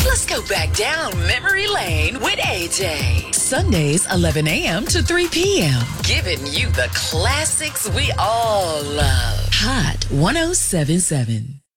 Let's go back down memory lane with AJ. Sundays, 11 a.m. to 3 p.m. Giving you the classics we all love. Hot 1077.